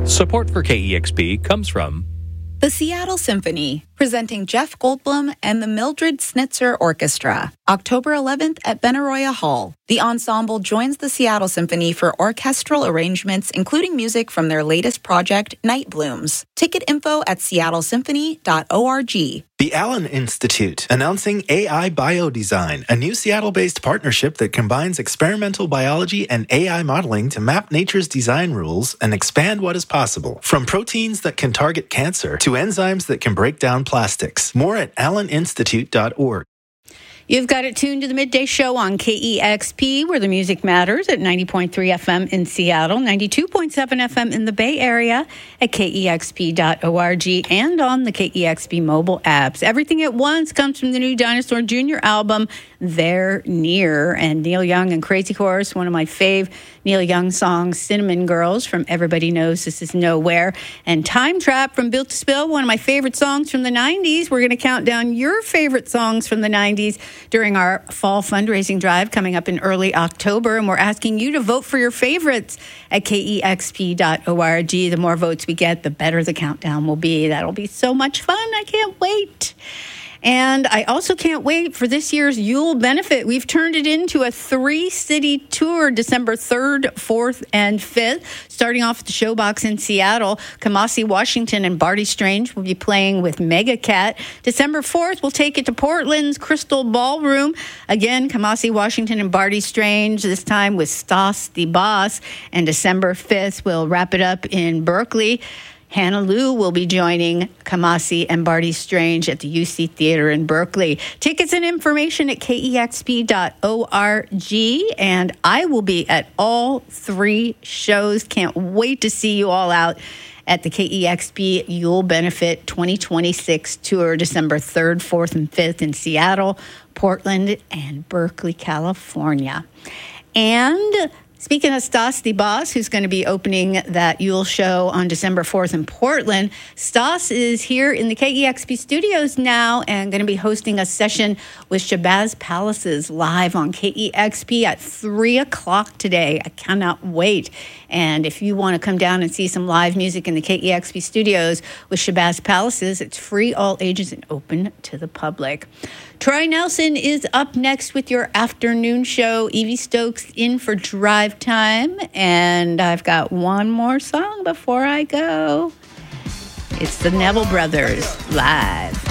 Support for KEXP comes from the Seattle Symphony, presenting Jeff Goldblum and the Mildred Snitzer Orchestra, October 11th at Benaroya Hall. The ensemble joins the Seattle Symphony for orchestral arrangements, including music from their latest project, Night Blooms. Ticket info at seattlesymphony.org. The Allen Institute, announcing AI Biodesign, a new Seattle-based partnership that combines experimental biology and AI modeling to map nature's design rules and expand what is possible. From proteins that can target cancer to enzymes that can break down plastics. More at alleninstitute.org. You've got it tuned to the Midday Show on KEXP, where the music matters, at 90.3 FM in Seattle, 92.7 FM in the Bay Area, at KEXP.org, and on the KEXP mobile apps. Everything at Once comes from the new Dinosaur Jr. album, They're Near, and Neil Young and Crazy Horse, one of my fave Neil Young songs, Cinnamon Girls from Everybody Knows This Is Nowhere, and Time Trap from Built to Spill, one of my favorite songs from the 90s. We're going to count down your favorite songs from the 90s during our fall fundraising drive coming up in early October, and we're asking you to vote for your favorites at KEXP.org. The more votes we get, the better the countdown will be. That'll be so much fun. I can't wait. And I also can't wait for this year's Yule Benefit. We've turned it into a 3-city tour, December 3rd, 4th, and 5th. Starting off at the Showbox in Seattle, Kamasi Washington and Barty Strange will be playing with Mega Cat. December 4th, we'll take it to Portland's Crystal Ballroom. Again, Kamasi Washington and Barty Strange, this time with Stas the Boss. And December 5th, we'll wrap it up in Berkeley. Hannah Lou will be joining Kamasi and Barty Strange at the UC Theater in Berkeley. Tickets and information at KEXP.org, and I will be at all 3 shows. Can't wait to see you all out at the KEXP Yule Benefit 2026 tour, December 3rd, 4th, and 5th in Seattle, Portland, and Berkeley, California. And speaking of Stas the Boss, who's going to be opening that Yule show on December 4th in Portland, Stas is here in the KEXP studios now and going to be hosting a session with Shabazz Palaces live on KEXP at 3 o'clock today. I cannot wait. And if you want to come down and see some live music in the KEXP studios with Shabazz Palaces, it's free, all ages, and open to the public. Troy Nelson is up next with your afternoon show. Evie Stokes in for drive time. And I've got one more song before I go. It's the Neville Brothers live.